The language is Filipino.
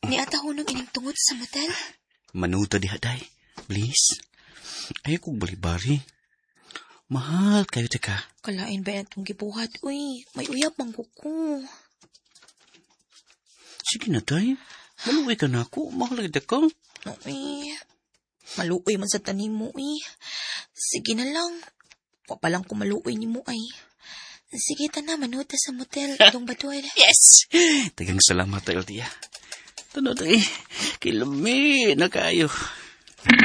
Ni atahon ng ining tungod sa motel. Manuta diha, day. Please. Ayaw kong balibari. Mahal kayo, teka. Kalain ba itong gibuhat? Uy, may uyab mang kuko. Sige na, day. Maluwi ka na ako. Mahal kita ka. Uy, maluoy man sa tanim mo, uy. Sige na lang. Papalang ko maluoy ni mo, ay. Sige, ta na, manuta sa motel. Itong batuel. Yes! Tagang salamat tayo, tiya. Tano, day. Kilami na kayo.